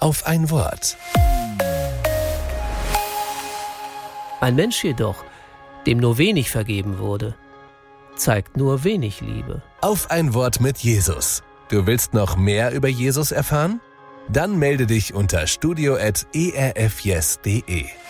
auf ein Wort. Ein Mensch jedoch, dem nur wenig vergeben wurde, zeigt nur wenig Liebe. Auf ein Wort mit Jesus. Du willst noch mehr über Jesus erfahren? Dann melde dich unter studio@erfyes.de.